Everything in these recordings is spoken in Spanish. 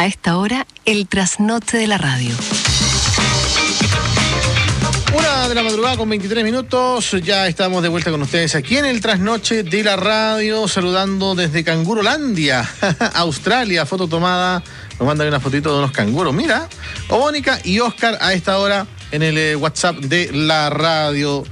A esta hora, el trasnoche de la radio. 1:00 a.m. con 23 minutos. Ya estamos de vuelta con ustedes aquí en el trasnoche de la radio, saludando desde Cangurolandia, Australia. Foto tomada, nos mandan una fotito de unos canguros. Mira, Mónica y Oscar a esta hora en el WhatsApp de la radio,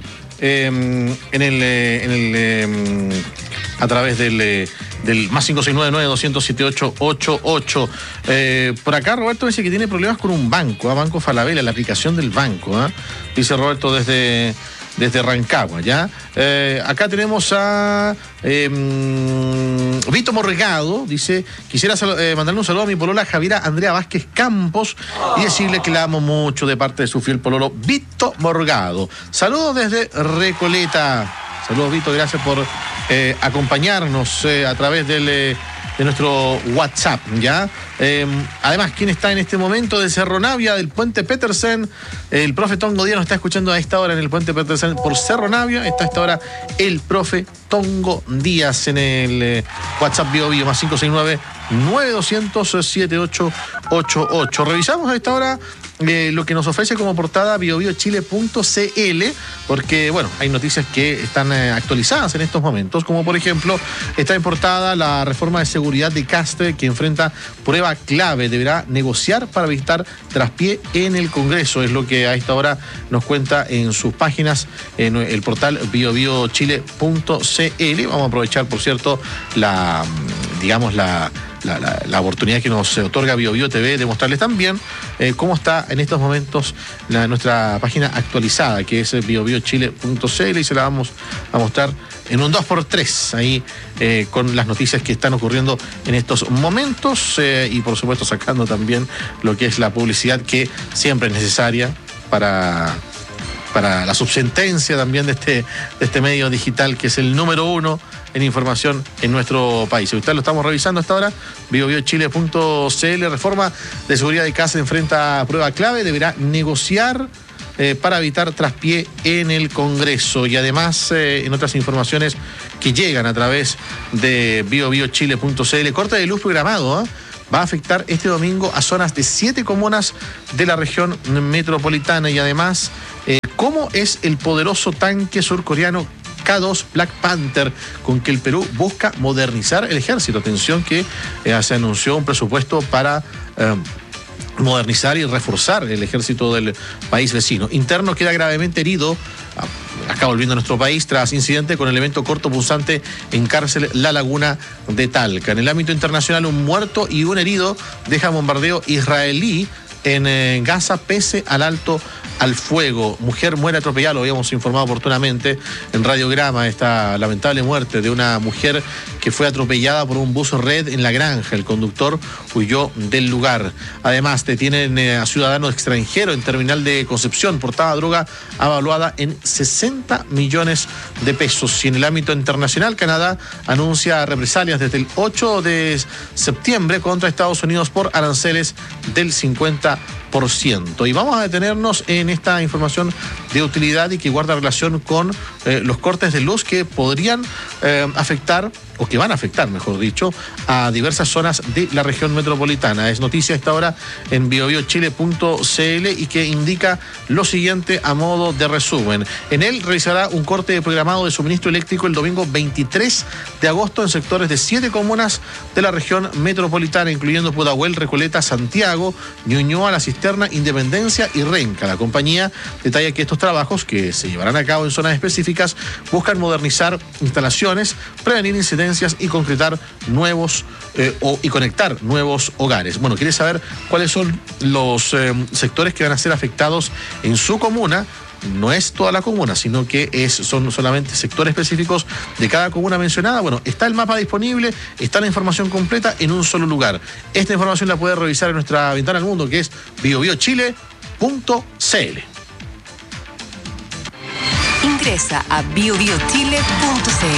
a través del más 569-9200-7888. Por acá Roberto dice que tiene problemas con un banco, Banco Falabella, la aplicación del banco. Dice Roberto desde Rancagua, ¿ya? Acá tenemos a Vito Morgado, dice: quisiera mandarle un saludo a mi polola Javiera Andrea Vázquez Campos y decirle que la amo mucho de parte de su fiel pololo Vito Morgado. Saludos desde Recoleta. Saludos, Vito, gracias por acompañarnos a través de nuestro WhatsApp, ¿ya? Además, ¿quién está en este momento de Cerro Navia, del Puente Petersen? El profe Tongo Díaz nos está escuchando a esta hora en el Puente Petersen por Cerro Navia. Está a esta hora el profe Tongo Díaz en el WhatsApp BioBio más 569-9200-7888. Revisamos a esta hora lo que nos ofrece como portada biobiochile.cl, porque, bueno, hay noticias que están actualizadas en estos momentos, como por ejemplo, está en portada la reforma de seguridad de Castre, que enfrenta prueba clave, deberá negociar para evitar traspié en el Congreso, es lo que a esta hora nos cuenta en sus páginas, en el portal biobiochile.cl. Vamos a aprovechar, por cierto, la oportunidad que nos otorga BioBio TV de mostrarles también cómo está en estos momentos nuestra página actualizada, que es biobiochile.cl, y se la vamos a mostrar en un 2x3 ahí con las noticias que están ocurriendo en estos momentos y por supuesto sacando también lo que es la publicidad que siempre es necesaria para la subsentencia también de este medio digital que es el número 1 en información en nuestro país. Usted lo estamos revisando hasta ahora, biobiochile.cl. Reforma de seguridad de casa enfrenta prueba clave, deberá negociar para evitar traspié en el Congreso. Y además, en otras informaciones que llegan a través de biobiochile.cl, corte de luz programado, va a afectar este domingo a zonas de 7 comunas de la región metropolitana. Y además, ¿cómo es el poderoso tanque surcoreano K2 Black Panther con que el Perú busca modernizar el ejército? Atención que se anunció un presupuesto para modernizar y reforzar el ejército del país vecino. Interno queda gravemente herido, acá volviendo a nuestro país, tras incidente con elemento cortopunzante en cárcel La Laguna de Talca. En el ámbito internacional, un muerto y un herido deja bombardeo israelí en Gaza pese al alto al fuego. Mujer muere atropellada, lo habíamos informado oportunamente en Radiograma, esta lamentable muerte de una mujer que fue atropellada por un bus red en La Granja. El conductor huyó del lugar. Además, detienen a ciudadano extranjero en terminal de Concepción, portaba droga avaluada en 60 millones de pesos. Y en el ámbito internacional, Canadá anuncia represalias desde el 8 de septiembre contra Estados Unidos por aranceles del 50%. Y vamos a detenernos en esta información de utilidad y que guarda relación con los cortes de luz que podrían afectar, o que van a afectar, mejor dicho, a diversas zonas de la región metropolitana. Es noticia a esta hora en biobiochile.cl y que indica lo siguiente a modo de resumen. En él realizará un corte programado de suministro eléctrico el domingo 23 de agosto en sectores de 7 comunas de la región metropolitana, incluyendo Pudahuel, Recoleta, Santiago, Ñuñoa, La Cisterna, Independencia y Renca. La compañía detalla que estos trabajos, que se llevarán a cabo en zonas específicas, buscan modernizar instalaciones, prevenir incidencias y concretar nuevos y conectar nuevos hogares. Bueno, ¿quiere saber cuáles son los sectores que van a ser afectados en su comuna? No es toda la comuna, sino que son solamente sectores específicos de cada comuna mencionada. Bueno, está el mapa disponible, está la información completa en un solo lugar. Esta información la puede revisar en nuestra ventana al mundo, que es biobiochile.cl. Ingresa a biobiochile.cl.